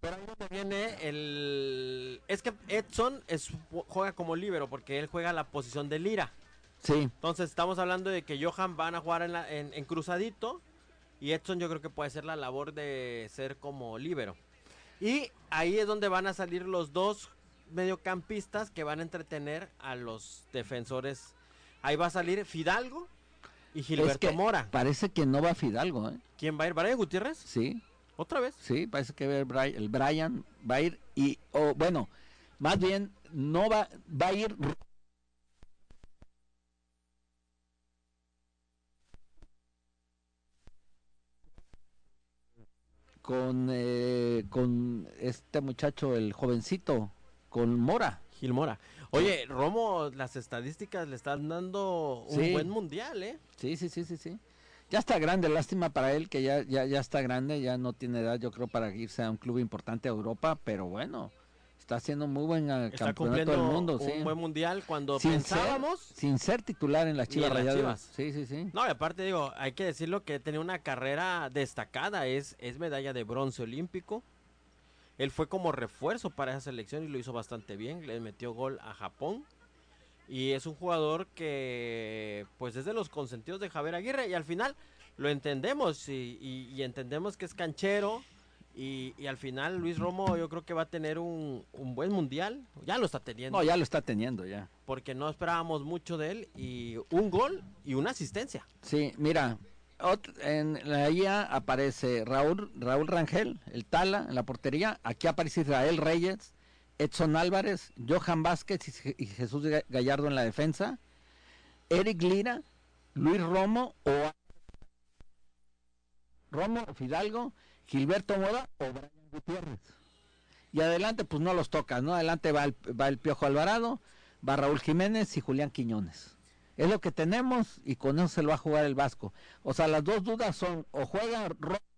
Pero ahí donde viene el... Es que Edson juega como líbero porque él juega la posición de Lira. Sí. Entonces estamos hablando de que Johan van a jugar en cruzadito y Edson yo creo que puede hacer la labor de ser como líbero. Y ahí es donde van a salir los dos mediocampistas que van a entretener a los defensores. Ahí va a salir Fidalgo y Gilberto Mora. Parece que no va Fidalgo, ¿eh? ¿Quién va a ir? ¿Brian Gutiérrez? Sí. ¿Otra vez? Sí, parece que el Brian va a ir bueno, más bien no va a ir con este muchacho, el jovencito, con Mora. Gil Mora. Oye, Romo, las estadísticas le están dando un buen mundial, ¿eh? Sí. Ya está grande, lástima para él que ya está grande, ya no tiene edad, yo creo, para irse a un club importante a Europa, pero bueno, está haciendo muy buen campeonato del mundo. Un buen mundial cuando sin ser titular en las Chivas Rayadas. Sí. No, y aparte digo, hay que decirlo que tenía una carrera destacada, es medalla de bronce olímpico. Él fue como refuerzo para esa selección y lo hizo bastante bien, le metió gol a Japón. Y es un jugador que pues es de los consentidos de Javier Aguirre y al final lo entendemos y entendemos que es canchero y al final Luis Romo yo creo que va a tener un buen mundial, ya lo está teniendo. No, ya lo está teniendo ya. Porque no esperábamos mucho de él y un gol y una asistencia. Sí, mira, en la IA aparece Raúl Rangel, el Tala en la portería, aquí aparece Israel Reyes, Edson Álvarez, Johan Vázquez y Jesús Gallardo en la defensa, Eric Lira, Luis Romo Fidalgo, Gilberto Mora o Brian Gutiérrez. Y adelante pues no los toca, ¿no? Adelante va el Piojo Alvarado, va Raúl Jiménez y Julián Quiñones. Es lo que tenemos y con eso se lo va a jugar el Vasco. O sea, las dos dudas son o juega